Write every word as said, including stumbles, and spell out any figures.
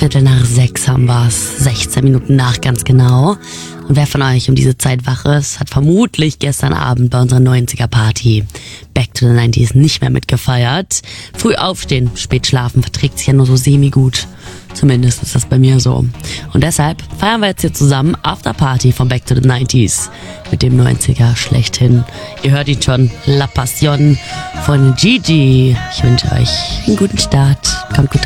Viertel nach sechs haben wir's. sechzehn Minuten nach, ganz genau. Und wer von euch um diese Zeit wach ist, hat vermutlich gestern Abend bei unserer neunziger-Party Back to the nineties nicht mehr mitgefeiert. Früh aufstehen, spät schlafen verträgt sich ja nur so semi-gut. Zumindest ist das bei mir so. Und deshalb feiern wir jetzt hier zusammen Afterparty von Back to the nineties mit dem neunziger schlechthin. Ihr hört ihn schon, La Passion von Gigi. Ich wünsche euch einen guten Start. Kommt gut